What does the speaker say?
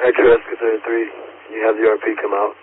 X-Ray Oscar 33, you have the RP come out.